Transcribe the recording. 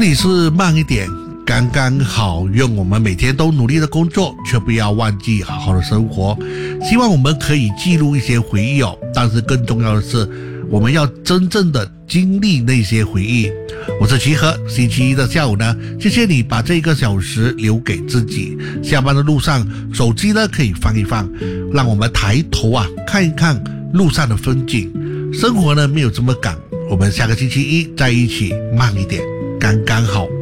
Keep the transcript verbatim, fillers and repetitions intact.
里是慢一点刚刚好，愿我们每天都努力的工作，却不要忘记好好的生活。希望我们可以记录一些回忆哦，但是更重要的是我们要真正的经历那些回忆。我是齐和，星期一的下午呢，谢谢你把这一个小时留给自己。下班的路上，手机呢可以放一放，让我们抬头啊看一看路上的风景。生活呢没有这么赶，我们下个星期一在一起慢一点，刚刚好。